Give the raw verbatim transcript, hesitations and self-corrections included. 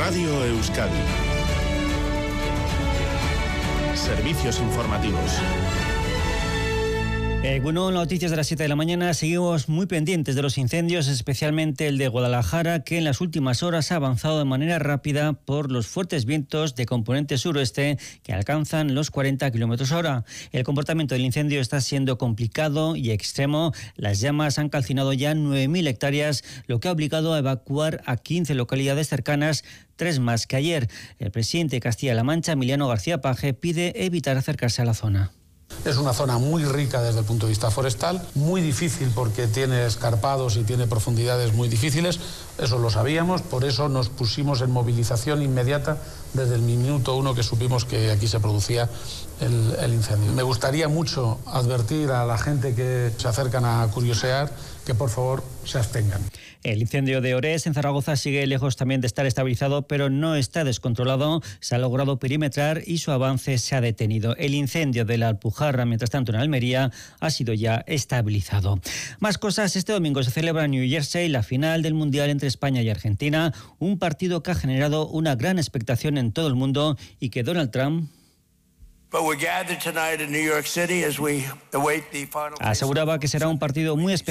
Radio Euskadi. Servicios informativos. Eh, bueno, noticias de las siete de la mañana. Seguimos muy pendientes de los incendios, especialmente el de Guadalajara, que en las últimas horas ha avanzado de manera rápida por los fuertes vientos de componente suroeste que alcanzan los cuarenta kilómetros hora. El comportamiento del incendio está siendo complicado y extremo. Las llamas han calcinado ya nueve mil hectáreas, lo que ha obligado a evacuar a quince localidades cercanas, tres más que ayer. El presidente de Castilla-La Mancha, Emiliano García Paje, pide evitar acercarse a la zona. Es una zona muy rica desde el punto de vista forestal, muy difícil porque tiene escarpados y tiene profundidades muy difíciles, eso lo sabíamos, por eso nos pusimos en movilización inmediata desde el minuto uno que supimos que aquí se producía el, el incendio. Me gustaría mucho advertir a la gente que se acercan a curiosear que por favor se abstengan. El incendio de Orés en Zaragoza sigue lejos también de estar estabilizado, pero no está descontrolado. Se ha logrado perimetrar y su avance se ha detenido. El incendio de la Alpujarra, mientras tanto en Almería, ha sido ya estabilizado. Más cosas. Este domingo se celebra en New Jersey la final del Mundial entre España y Argentina, un partido que ha generado una gran expectación en todo el mundo y que Donald Trump aseguraba que será un partido muy especial.